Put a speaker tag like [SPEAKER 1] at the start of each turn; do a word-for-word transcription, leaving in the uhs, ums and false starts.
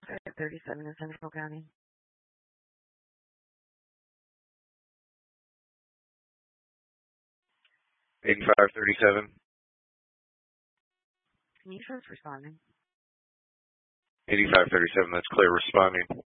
[SPEAKER 1] thirty-seven in Central County.
[SPEAKER 2] eighty-five thirty-seven.
[SPEAKER 1] Can you first responding?
[SPEAKER 2] eighty-five thirty-seven, that's clear responding.